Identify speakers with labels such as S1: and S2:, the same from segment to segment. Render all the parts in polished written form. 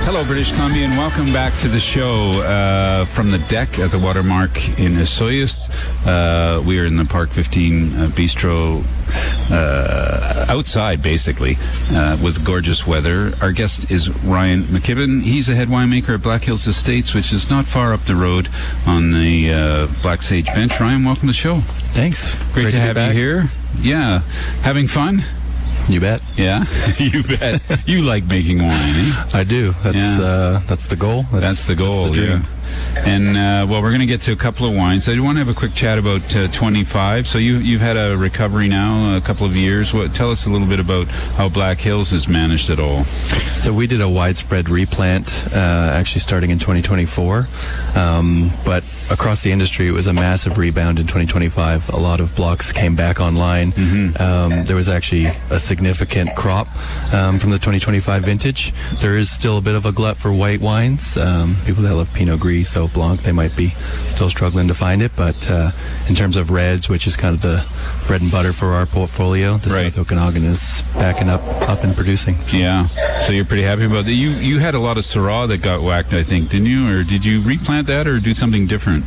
S1: Hello, British Columbia, and welcome back to the show from the deck at the Watermark in Osoyoos. We are in the Park 15 Bistro outside, basically, with gorgeous weather. Our guest is Ryan McKibben. He's a head winemaker at Black Hills Estates, which is not far up the road on the Black Sage Bench. Ryan, welcome to the show.
S2: Thanks.
S1: Great to have you here. Yeah. Having fun?
S2: You bet.
S1: Yeah, you bet. You like making wine, eh?
S2: I do. That's the goal.
S1: That's the goal.
S2: That's the dream.
S1: Yeah. And well, we're going to get to a couple of wines. I do want to have a quick chat about 25. So you've had a recovery now, a couple of years. Tell us a little bit about how Black Hills has managed it all.
S2: So we did a widespread replant, actually starting in 2024. But across the industry, it was a massive rebound in 2025. A lot of blocks came back online. Mm-hmm. There was actually a significant crop from the 2025 vintage. There is still a bit of a glut for white wines. People that love Pinot Gris, Sauv Blanc, they might be still struggling to find it. But in terms of reds, which is kind of the bread and butter for our portfolio, the South Okanagan is backing up and producing.
S1: Yeah. So you're pretty happy about that. You had a lot of Syrah that got whacked, I think, didn't you? Or did you replant that or do something different?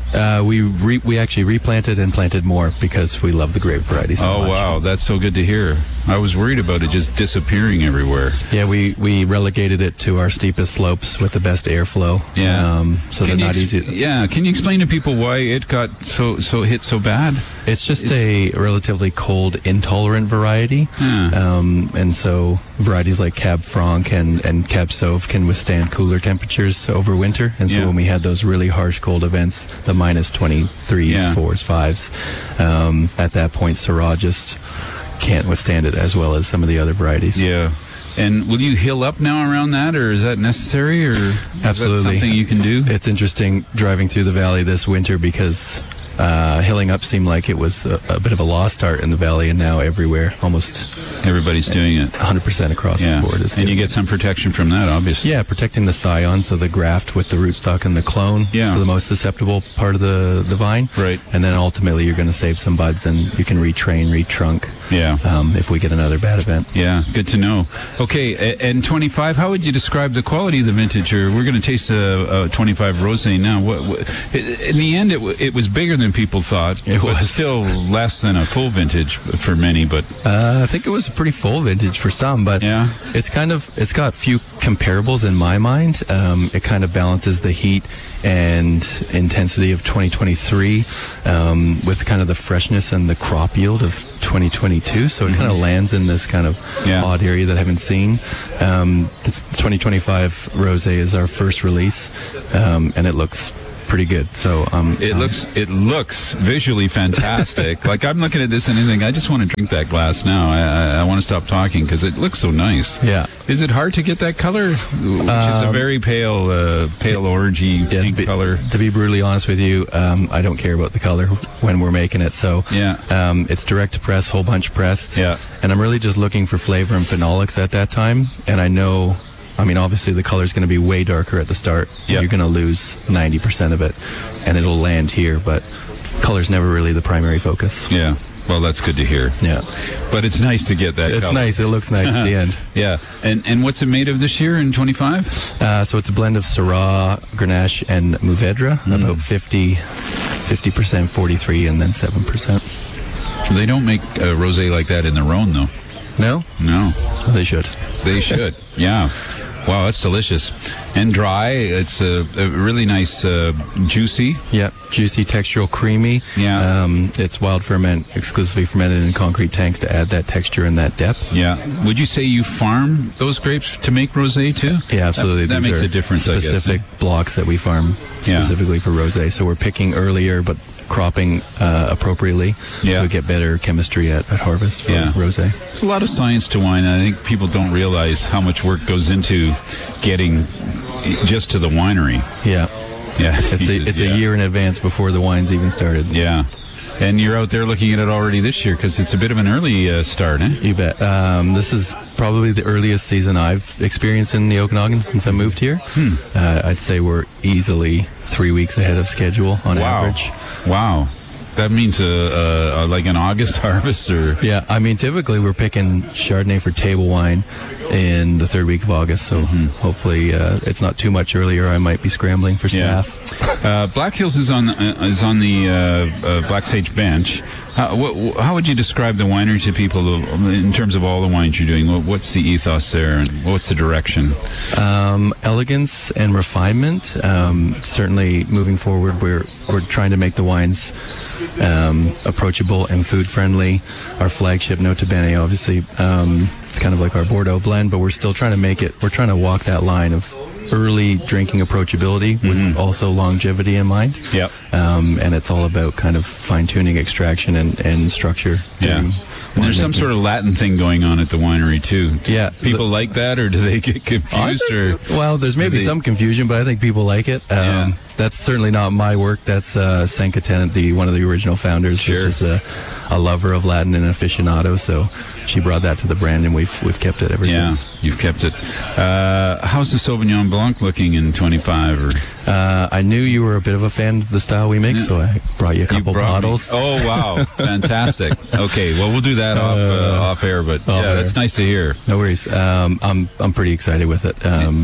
S2: We actually replanted and planted more because we love the grape variety so much.
S1: Oh, wow. That's so good to hear. I was worried about it just disappearing everywhere.
S2: Yeah, we relegated it to our steepest slopes with the best airflow.
S1: Yeah.
S2: So they're not easy.
S1: Yeah. Can you explain to people why it got so hit so bad?
S2: It's just a relatively cold, intolerant variety. And so varieties like Cab Franc and Cab Sauv can withstand cooler temperatures over winter. And so when we had those really harsh cold events, the minus 23s, 4s, 5s, at that point, Syrah just can't withstand it as well as some of the other varieties.
S1: Yeah. And will you hill up now around that, or is that necessary, or
S2: absolutely
S1: is that something you can do?
S2: It's interesting driving through the valley this winter because hilling up seemed like it was a bit of a lost art in the valley, and now everywhere, almost
S1: everybody's doing it.
S2: 100% across the board.
S1: And you get some protection from that, obviously.
S2: Yeah, protecting the scion, so the graft with the rootstock and the clone, so the most susceptible part of the vine.
S1: Right.
S2: And then ultimately you're going to save some buds, and you can retrain, retrunk. If we get another bad event.
S1: Yeah, good to know. Okay, and 25, how would you describe the quality of the vintage? Or we're going to taste a 25 Rosé now. In the end, it was bigger than people thought.
S2: It was
S1: still less than a full vintage for many, but
S2: I think it was a pretty full vintage for some. But it's got few comparables in my mind. It kind of balances the heat and intensity of 2023 with kind of the freshness and the crop yield of 2022. So it kind of lands in this kind of odd area that I haven't seen. This 2025 Rosé is our first release, and it looks pretty good. So
S1: it looks visually fantastic. Like I'm looking at this and thinking, I just want to drink that glass now. I want to stop talking because it looks so nice.
S2: Yeah.
S1: Is it hard to get that color, which is a very pale orangey pink color?
S2: To be brutally honest with you, I don't care about the color when we're making it. So it's direct press, whole bunch pressed. Yeah. And I'm really just looking for flavor and phenolics at that time. And I know, obviously the color's going to be way darker at the start. You're going to lose 90% of it, and it'll land here, but color's never really the primary focus.
S1: Yeah. Well, that's good to hear. Yeah. But it's nice to get that
S2: It's
S1: color.
S2: Nice. It looks nice at the end.
S1: Yeah. And what's it made of this year in 25?
S2: So it's a blend of Syrah, Grenache, and Mourvedre, about 50%, 43, and then 7%.
S1: They don't make a rosé like that in the Rhone, though.
S2: No?
S1: No.
S2: Well, they should.
S1: They should. Yeah. Wow, that's delicious. And dry. It's a really nice, juicy.
S2: Yeah, juicy, textural, creamy.
S1: Yeah.
S2: It's wild ferment, exclusively fermented in concrete tanks to add that texture and that depth.
S1: Yeah. Would you say you farm those grapes to make rosé too?
S2: Yeah, absolutely.
S1: That makes a difference, I guess.
S2: Specific blocks that we farm specifically for rosé. So we're picking earlier, but cropping appropriately so we get better chemistry at harvest for rosé.
S1: There's a lot of science to wine, and I think people don't realize how much work goes into getting just to the winery.
S2: Yeah. It's a year in advance before the wine's even started.
S1: Yeah. And you're out there looking at it already this year because it's a bit of an early start, eh?
S2: You bet. This is probably the earliest season I've experienced in the Okanagan since I moved here. I'd say we're easily 3 weeks ahead of schedule on average.
S1: Wow. That means like an August harvest, or?
S2: Yeah, typically we're picking Chardonnay for table wine in the third week of August. So hopefully it's not too much earlier. I might be scrambling for staff.
S1: Black Hills is on the Black Sage bench. How would you describe the winery to people in terms of all the wines you're doing? What's the ethos there, and what's the direction?
S2: Elegance and refinement. Certainly, moving forward, we're trying to make the wines approachable and food friendly. Our flagship Nota Bene, obviously, it's kind of like our Bordeaux blend, but we're still trying to make it. We're trying to walk that line of early drinking approachability with also longevity in mind.
S1: Yep.
S2: And it's all about kind of fine-tuning extraction and structure.
S1: Yeah. And there's some sort of Latin thing going on at the winery too.
S2: Yeah.
S1: People like that, or do they get confused?
S2: Well, there's maybe some confusion, but I think people like it. That's certainly not my work. That's Senka Tennant, one of the original founders.
S1: Sure.
S2: She's a lover of Latin and aficionado, so she brought that to the brand, and we've kept it ever since.
S1: Yeah, you've kept it. How's the Sauvignon Blanc looking in 25?
S2: I knew you were a bit of a fan of the style we make, so I brought you a couple bottles.
S1: Oh, wow. Fantastic. Okay, well, we'll do that off air, but that's nice to hear.
S2: No worries. I'm pretty excited with it.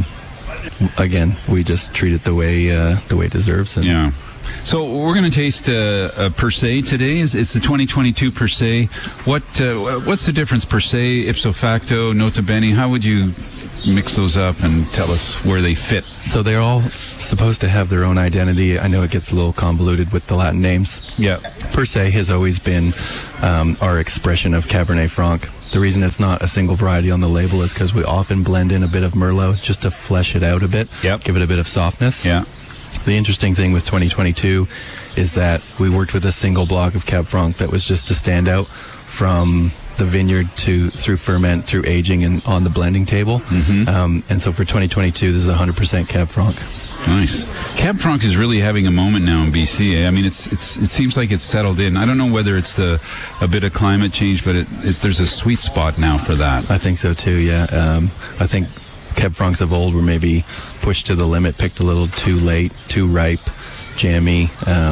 S2: Again, we just treat it the way it deserves.
S1: Yeah. So we're going to taste Per Se today. It's the 2022 Per Se. What's the difference, Per Se, ipso facto, Nota Bene? How would you mix those up and tell us where they fit?
S2: So they're all supposed to have their own identity. I know it gets a little convoluted with the Latin names.
S1: Yeah.
S2: Per Se has always been our expression of Cabernet Franc. The reason it's not a single variety on the label is because we often blend in a bit of Merlot just to flesh it out a bit, give it a bit of softness.
S1: Yeah.
S2: The interesting thing with 2022 is that we worked with a single block of Cab Franc that was just to stand out from the vineyard through ferment, through aging, and on the blending table. And so for 2022, this is 100% Cab Franc.
S1: Nice. Cab Franc is really having a moment now in BC. I mean, it seems like it's settled in. I don't know whether it's a bit of climate change, but there's a sweet spot now for that.
S2: I think so too. Yeah. I think Cab Francs of old were maybe pushed to the limit, picked a little too late, too ripe, jammy,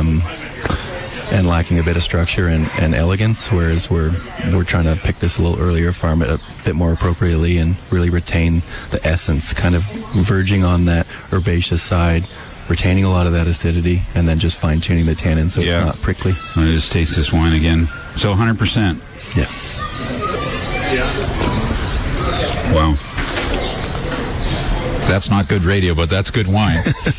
S2: and lacking a bit of structure and elegance, whereas we're trying to pick this a little earlier, farm it a bit more appropriately, and really retain the essence, kind of verging on that herbaceous side, retaining a lot of that acidity, and then just fine-tuning the tannin so it's not prickly.
S1: I'll just taste this wine again. So 100%.
S2: Yeah.
S1: Wow. That's not good radio, but that's good wine.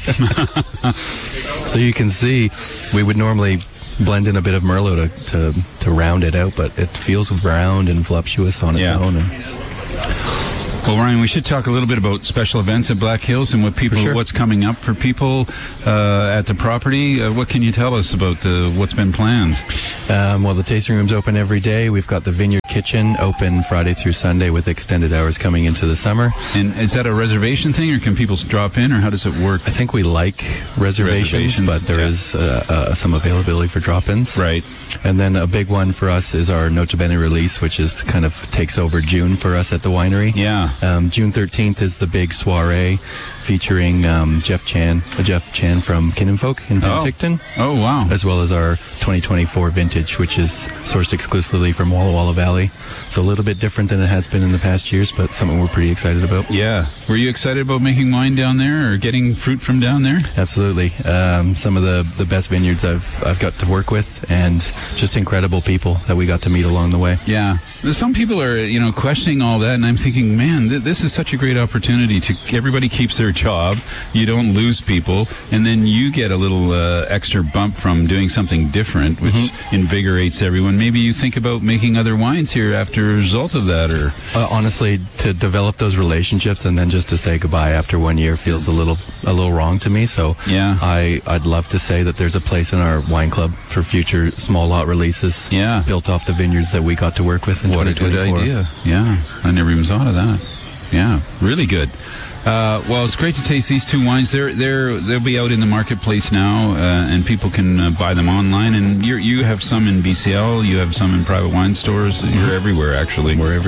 S2: So you can see, we would normally blend in a bit of Merlot to round it out, but it feels round and voluptuous on its own.
S1: Well, Ryan, we should talk a little bit about special events at Black Hills and what's coming up for people at the property. What can you tell us about what's been planned?
S2: Well, the tasting room's open every day. We've got the Vineyard Kitchen open Friday through Sunday with extended hours coming into the summer.
S1: And is that a reservation thing, or can people drop in, or how does it work?
S2: I think we like reservations, but there is some availability for drop-ins.
S1: Right.
S2: And then a big one for us is our Nota Bene release, which is kind of takes over June for us at the winery.
S1: Yeah.
S2: June 13th is the big soiree featuring Jeff Chan from Kinfolk in Penticton.
S1: Oh, wow.
S2: As well as our 2024 vintage, which is sourced exclusively from Walla Walla Valley. So a little bit different than it has been in the past years, but something we're pretty excited about.
S1: Yeah. Were you excited about making wine down there, or getting fruit from down there?
S2: Absolutely. Some of the best vineyards I've got to work with, and just incredible people that we got to meet along the way.
S1: Yeah. Some people are, questioning all that, and I'm thinking, man, this is such a great opportunity everybody keeps their job, you don't lose people, and then you get a little extra bump from doing something different, which invigorates everyone. Maybe you think about making other wines here after a result of that, or
S2: honestly, to develop those relationships and then just to say goodbye after 1 year feels a little wrong to me. So I'd love to say that there's a place in our wine club for future small lot releases.
S1: Yeah,
S2: built off the vineyards that we got to work with in 2024.
S1: What a good idea. Yeah, I never even thought of that. Yeah, really good. Well, it's great to taste these two wines. They'll be out in the marketplace now, and people can buy them online. And you have some in BCL, you have some in private wine stores. You're everywhere, actually.
S2: We're everywhere.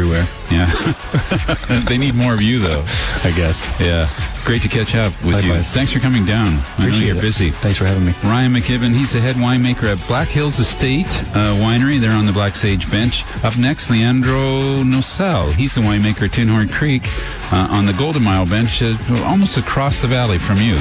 S1: Yeah. They need more of you, though.
S2: I guess.
S1: Yeah. Great to catch up with you.
S2: Likewise.
S1: Thanks for coming down. I know you're busy.
S2: Thanks for having me.
S1: Ryan McKibben, he's the head winemaker at Black Hills Estate Winery. They're on the Black Sage Bench. Up next, Leandro Nosal. He's the winemaker at Tinhorn Creek on the Golden Mile Bench, almost across the valley from you.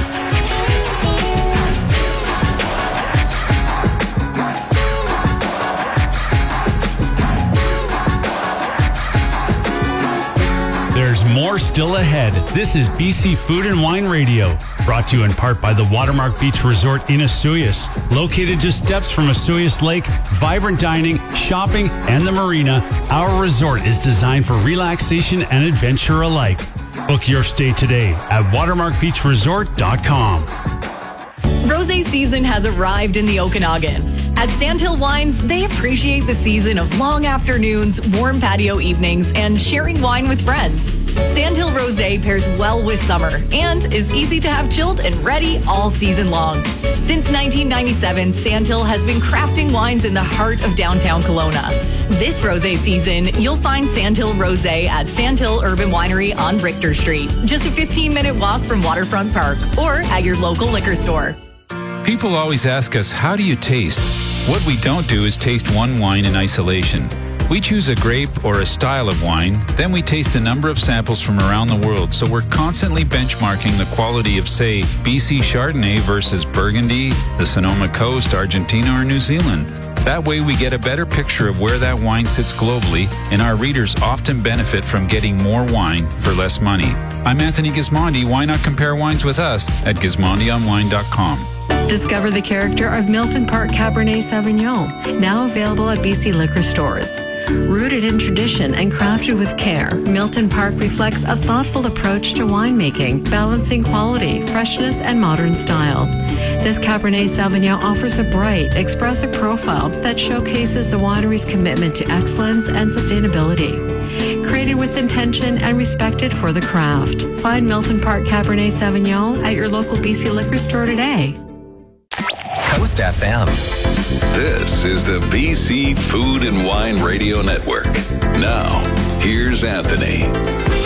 S3: There's more still ahead. This is BC Food and Wine Radio, brought to you in part by the Watermark Beach Resort in Osoyoos. Located just steps from Osoyoos Lake, vibrant dining, shopping, and the marina, our resort is designed for relaxation and adventure alike. Book your stay today at watermarkbeachresort.com.
S4: Rosé season has arrived in the Okanagan. At Sandhill Wines, they appreciate the season of long afternoons, warm patio evenings, and sharing wine with friends. Sandhill Rosé pairs well with summer and is easy to have chilled and ready all season long. Since 1997, Sandhill has been crafting wines in the heart of downtown Kelowna. This rosé season, you'll find Sandhill Rosé at Sandhill Urban Winery on Richter Street, just a 15-minute walk from Waterfront Park, or at your local liquor store.
S1: People always ask us, how do you taste? What we don't do is taste one wine in isolation. We choose a grape or a style of wine, then we taste a number of samples from around the world, so we're constantly benchmarking the quality of, say, BC Chardonnay versus Burgundy, the Sonoma Coast, Argentina, or New Zealand. That way we get a better picture of where that wine sits globally, and our readers often benefit from getting more wine for less money. I'm Anthony Gismondi. Why not compare wines with us at gismondionwine.com.
S5: Discover the character of Milton Park Cabernet Sauvignon, now available at BC liquor stores. Rooted in tradition and crafted with care, Milton Park reflects a thoughtful approach to winemaking, balancing quality, freshness, and modern style. This Cabernet Sauvignon offers a bright, expressive profile that showcases the winery's commitment to excellence and sustainability. Created with intention and respected for the craft. Find Milton Park Cabernet Sauvignon at your local BC liquor store today.
S6: Coast FM.
S7: This is the BC Food and Wine Radio Network. Now, here's Anthony.